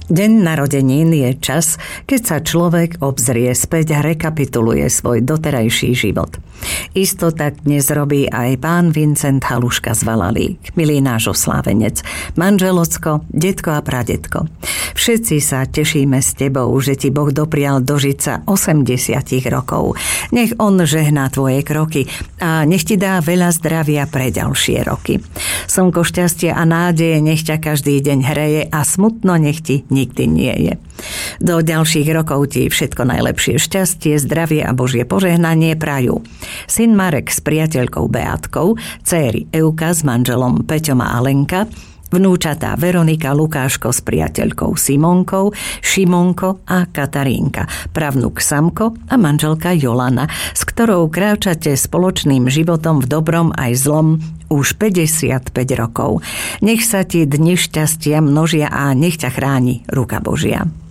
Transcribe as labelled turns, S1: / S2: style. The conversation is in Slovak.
S1: Deň narodenín je čas, keď sa človek obzrie späť a rekapituluje svoj doterajší život. Isto tak dnes robí aj pán Vincent Haluška z Valalík, milý náš oslávenec, manželocko, detko a pradetko. Všetci sa tešíme s tebou, že ti Boh doprial dožiť sa 80 rokov. Nech on žehná tvoje kroky a nech ti dá veľa zdravia pre ďalšie roky. Slnko šťastia a nádeje nech ťa každý deň hreje a smutno nech ti nikdy nie je. Do ďalších rokov ti všetko najlepšie, šťastie, zdravie a Božie požehnanie prajú syn Marek s priateľkou Beátkou, dcéry Euka s manželom Peťom a Alenka, vnúčatá Veronika, Lukáško s priateľkou Simonkou, Šimonko a Katarínka, pravnuk Samko a manželka Jolana, s ktorou kráčate spoločným životom v dobrom aj zlom už 55 rokov. Nech sa ti dni šťastia množia a nech ťa chráni ruka Božia.